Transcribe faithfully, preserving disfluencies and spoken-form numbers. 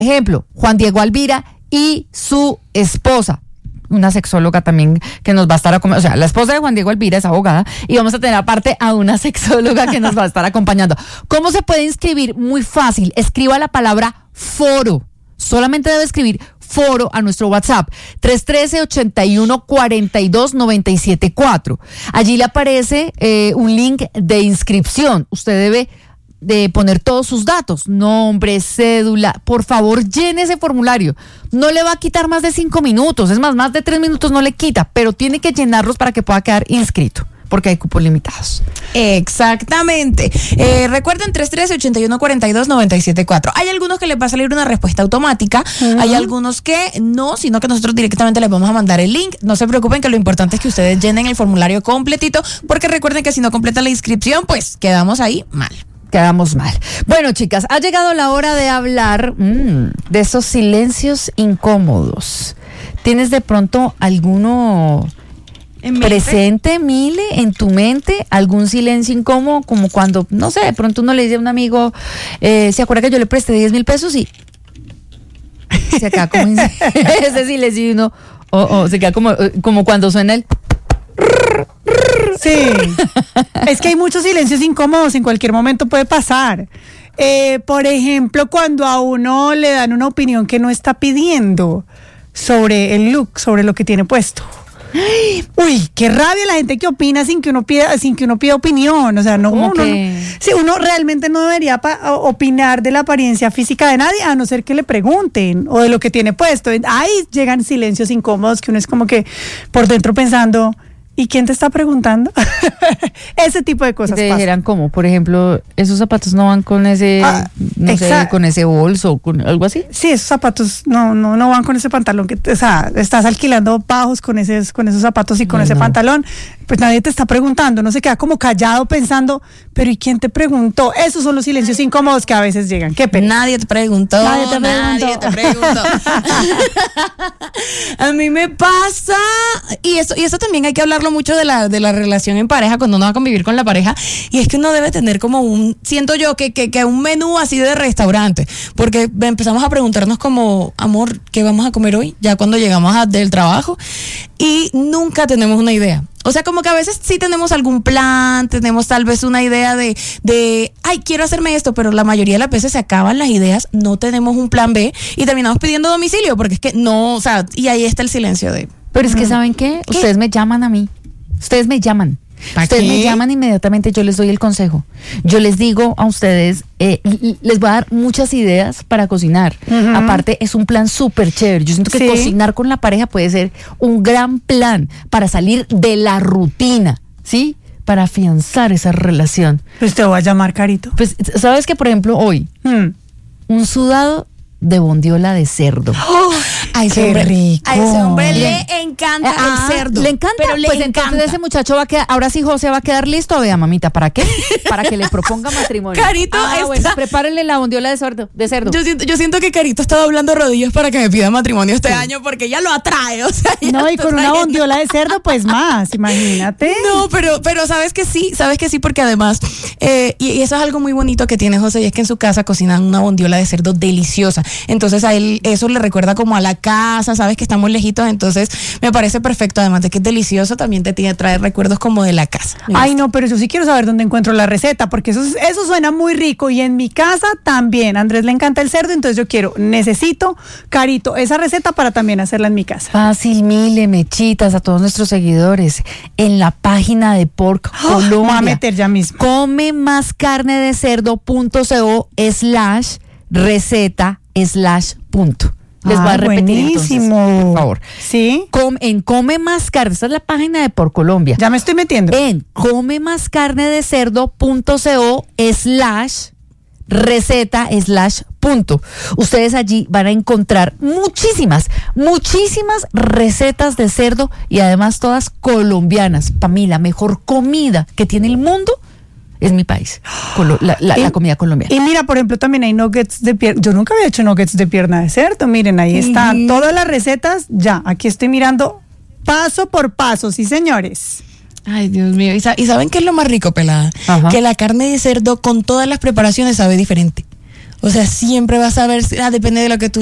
ejemplo, Juan Diego Alvira y su esposa, una sexóloga también que nos va a estar acompañando. O sea, la esposa de Juan Diego Alvira es abogada y vamos a tener aparte a una sexóloga que nos va a estar acompañando. ¿Cómo se puede inscribir? Muy fácil. Escriba la palabra foro. Solamente debe escribir foro a nuestro WhatsApp tres uno tres, ocho uno, cuatro dos, nueve siete cuatro. Allí le aparece eh, un link de inscripción. Usted debe de poner todos sus datos, nombre, cédula. Por favor, llene ese formulario. No le va a quitar más de cinco minutos, es más, más de tres minutos no le quita, pero tiene que llenarlos para que pueda quedar inscrito, porque hay cupos limitados. Exactamente. Eh, recuerden tres uno tres, ocho uno, cuatro dos, nueve siete cuatro. Hay algunos que les va a salir una respuesta automática, uh-huh. Hay algunos que no, sino que nosotros directamente les vamos a mandar el link. No se preocupen, que lo importante es que ustedes llenen el formulario completito, porque recuerden que si no completan la inscripción, pues quedamos ahí mal. Quedamos mal. Bueno, chicas, ha llegado la hora de hablar mmm, de esos silencios incómodos. ¿Tienes de pronto alguno presente, Mile, en tu mente? ¿Algún silencio incómodo? Como cuando, no sé, de pronto uno le dice a un amigo, eh, ¿se acuerda que yo le presté diez mil pesos? Y se queda como ese silencio y uno, oh, oh, se queda como, como cuando suena el... Sí, es que hay muchos silencios incómodos, en cualquier momento puede pasar. Eh, por ejemplo, cuando a uno le dan una opinión que no está pidiendo sobre el look, sobre lo que tiene puesto. Uy, qué rabia la gente que opina sin que uno pida, sin que uno pida opinión. O sea, no, uno, que... sí, uno realmente no debería pa- opinar de la apariencia física de nadie, a no ser que le pregunten, o de lo que tiene puesto. Ahí llegan silencios incómodos que uno es como que por dentro pensando, ¿y quién te está preguntando? Ese tipo de cosas. Te pasan. dijeran como, por ejemplo, esos zapatos no van con ese, ah, no sé, con ese bolso, con algo así. Sí, esos zapatos no, no, no van con ese pantalón que, o sea, estás alquilando bajos con esos, con esos zapatos y con no, ese no. pantalón. Pues nadie te está preguntando, no se queda como callado pensando, pero ¿y quién te preguntó? Esos son los silencios incómodos que a veces llegan. Qué pena. Nadie te preguntó. Nadie te preguntó. Nadie te preguntó. A mí me pasa, y eso, y eso también hay que hablarlo mucho de la, de la relación en pareja, cuando uno va a convivir con la pareja, y es que uno debe tener como un, siento yo que, que, que un menú así de restaurante, porque empezamos a preguntarnos como, amor, ¿qué vamos a comer hoy? Ya cuando llegamos a, del trabajo, y nunca tenemos una idea. O sea, como que a veces sí tenemos algún plan, tenemos tal vez una idea de, de, ay, quiero hacerme esto, pero la mayoría de las veces se acaban las ideas, no tenemos un plan B y terminamos pidiendo domicilio, porque es que no, o sea, y ahí está el silencio de... Pero es que, ¿saben qué? ¿Qué? Ustedes me llaman a mí, ustedes me llaman. Ustedes qué? me llaman inmediatamente, yo les doy el consejo. Yo les digo a ustedes, eh, les voy a dar muchas ideas para cocinar. Uh-huh. Aparte, es un plan súper chévere. Yo siento que ¿sí? cocinar con la pareja puede ser un gran plan para salir de la rutina, ¿sí? Para afianzar esa relación. Pues te voy a llamar, Carito. Pues, ¿sabes que por ejemplo, hoy, hmm. un sudado de bondiola de cerdo? ¡Oh! A ese ¡qué hombre, rico! A ese hombre le encanta ah, el cerdo. Le encanta, pero le pues encanta. entonces ese muchacho va a quedar, ahora sí José va a quedar listo. Vea, mamita, ¿para qué? Para que le proponga matrimonio. Carito ah, está... bueno, prepárenle la bondiola de cerdo. De cerdo. Yo siento, yo siento que Carito está doblando rodillas para que me pida matrimonio este sí. año, porque ella lo atrae, o sea, no, y con una bondiola de cerdo, pues más, imagínate. No, pero, pero sabes que sí, sabes que sí, porque además, eh, y, y eso es algo muy bonito que tiene José, y es que en su casa cocinan una bondiola de cerdo deliciosa. Entonces a él eso le recuerda como a la casa, sabes que estamos lejitos, entonces me parece perfecto, además de que es delicioso, también te tiene, trae recuerdos como de la casa. Ay, no, pero yo sí quiero saber dónde encuentro la receta, porque eso, eso suena muy rico, y en mi casa también, a Andrés le encanta el cerdo, entonces yo quiero, necesito, Carito, esa receta para también hacerla en mi casa. Fácil, Mile, mechitas, a todos nuestros seguidores, en la página de Pork oh, Colombia. Voy a meter ya mismo. Come más carne de cerdo punto co slash receta slash punto. Les ah, voy a repetir buenísimo. Entonces, por favor. ¿Sí? Com, en Come Más Carne, esta es la página de Por Colombia. Ya me estoy metiendo. En come más carne de cerdo punto co slash receta slash punto. Ustedes allí van a encontrar muchísimas, muchísimas recetas de cerdo, y además todas colombianas. Para mí, la mejor comida que tiene el mundo es mi país, Colo- la, la, y, la comida colombiana. Y mira, por ejemplo, también hay nuggets de pierna. Yo nunca había hecho nuggets de pierna de cerdo. Miren, ahí están uh-huh. todas las recetas. Ya, aquí estoy mirando paso por paso, sí, señores. Ay, Dios mío. ¿Y, sa- ¿y saben qué es lo más rico, pelada? Ajá. Que la carne de cerdo con todas las preparaciones sabe diferente. O sea, siempre vas a ver, ah, depende de lo que tú